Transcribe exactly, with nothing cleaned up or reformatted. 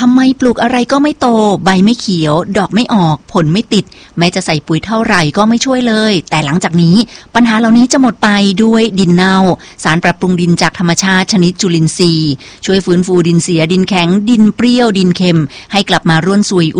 ทำไมปลูกอะไรก็ไม่โตใบไม่เขียวดอกไม่ออกผลไม่ติดแม้จะใส่ปุ๋ยเท่าไหร่ก็ไม่ช่วยเลยแต่หลังจากนี้ปัญหาเหล่านี้จะหมดไปด้วยดินเน่าสารปรับปรุงดินจากธรรมชาติชนิดจุลินทรีย์ช่วยฟื้นฟูดินเสียดินแข็งดินเปรี้ยวดินเค็มให้กลับมาร่วนซุย